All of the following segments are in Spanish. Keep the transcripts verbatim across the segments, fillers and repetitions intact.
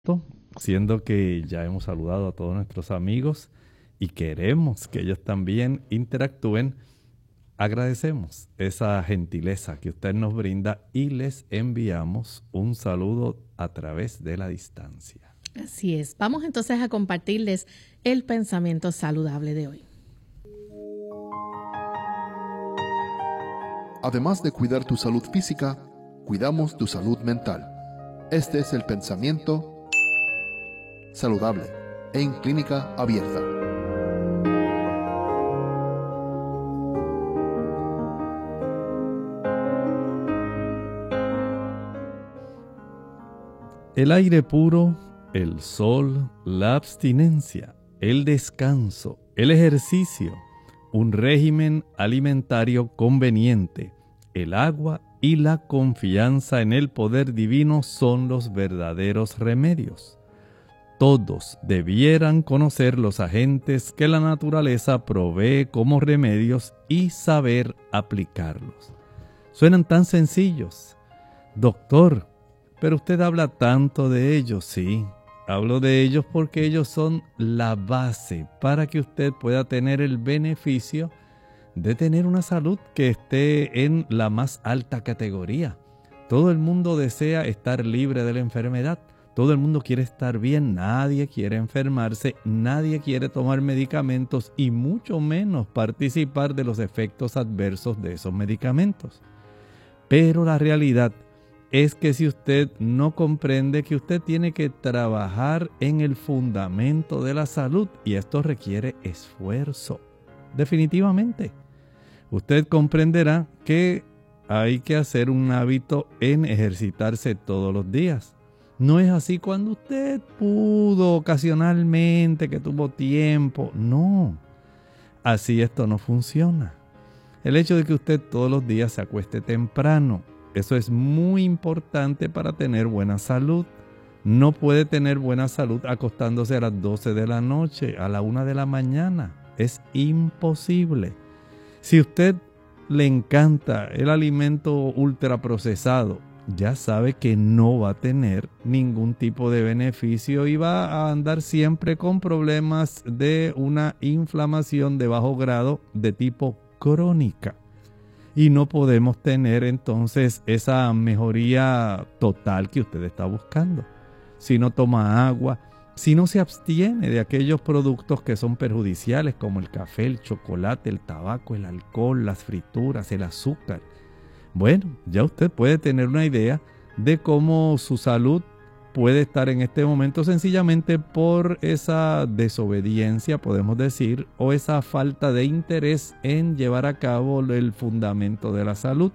Siendo que ya hemos saludado a todos nuestros amigos y queremos que ellos también interactúen, agradecemos esa gentileza que usted nos brinda y les enviamos un saludo a través de la distancia. Así es. Vamos entonces a compartirles el pensamiento saludable de hoy. Además de cuidar tu salud física, cuidamos tu salud mental. Este es el pensamiento saludable en Clínica Abierta. El aire puro, el sol, la abstinencia, el descanso, el ejercicio, un régimen alimentario conveniente, el agua y la confianza en el poder divino son los verdaderos remedios. Todos debieran conocer los agentes que la naturaleza provee como remedios y saber aplicarlos. Suenan tan sencillos. Doctor, pero usted habla tanto de ellos. Sí, hablo de ellos porque ellos son la base para que usted pueda tener el beneficio de tener una salud que esté en la más alta categoría. Todo el mundo desea estar libre de la enfermedad. Todo el mundo quiere estar bien, nadie quiere enfermarse, nadie quiere tomar medicamentos y mucho menos participar de los efectos adversos de esos medicamentos. Pero la realidad es que si usted no comprende que usted tiene que trabajar en el fundamento de la salud y esto requiere esfuerzo, definitivamente. Usted comprenderá que hay que hacer un hábito en ejercitarse todos los días. No es así cuando usted pudo ocasionalmente, que tuvo tiempo. No, así esto no funciona. El hecho de que usted todos los días se acueste temprano, eso es muy importante para tener buena salud. No puede tener buena salud acostándose a las doce de la noche, a la una de la mañana. Es imposible. Si a usted le encanta el alimento ultraprocesado, ya sabe que no va a tener ningún tipo de beneficio y va a andar siempre con problemas de una inflamación de bajo grado de tipo crónica. Y no podemos tener entonces esa mejoría total que usted está buscando. Si no toma agua, si no se abstiene de aquellos productos que son perjudiciales como el café, el chocolate, el tabaco, el alcohol, las frituras, el azúcar. Bueno, ya usted puede tener una idea de cómo su salud puede estar en este momento sencillamente por esa desobediencia, podemos decir, o esa falta de interés en llevar a cabo el fundamento de la salud.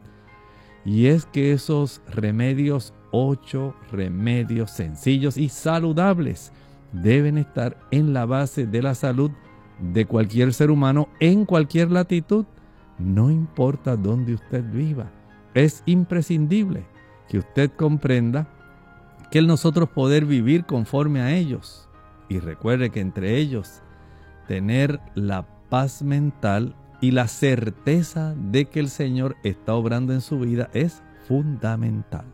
Y es que esos remedios, ocho remedios sencillos y saludables, deben estar en la base de la salud de cualquier ser humano en cualquier latitud, no importa dónde usted viva. Es imprescindible que usted comprenda que el nosotros poder vivir conforme a ellos, y recuerde que entre ellos tener la paz mental y la certeza de que el Señor está obrando en su vida es fundamental.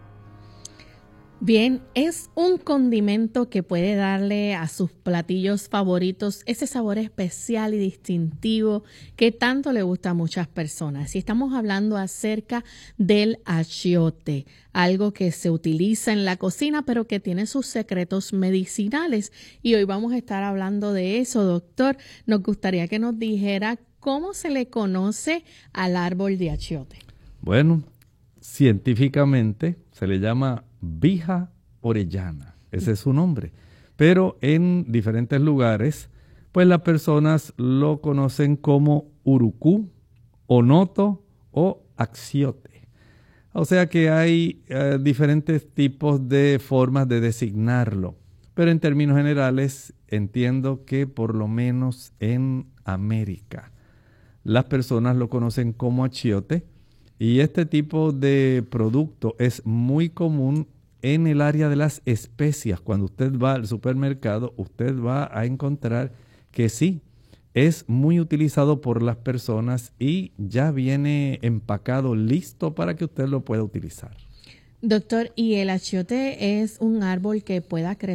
Bien, es un condimento que puede darle a sus platillos favoritos ese sabor especial y distintivo que tanto le gusta a muchas personas. Y estamos hablando acerca del achiote, algo que se utiliza en la cocina pero que tiene sus secretos medicinales. Y hoy vamos a estar hablando de eso, doctor. Nos gustaría que nos dijera cómo se le conoce al árbol de achiote. Bueno, científicamente se le llama Vija orellana, ese es su nombre, pero en diferentes lugares, pues las personas lo conocen como urucú, onoto o axiote. O sea que hay eh, diferentes tipos de formas de designarlo, pero en términos generales entiendo que por lo menos en América las personas lo conocen como achiote. Y este tipo de producto es muy común en el área de las especias. Cuando usted va al supermercado, usted va a encontrar que sí, es muy utilizado por las personas y ya viene empacado, listo para que usted lo pueda utilizar. Doctor, ¿y el achiote es un árbol que pueda crecer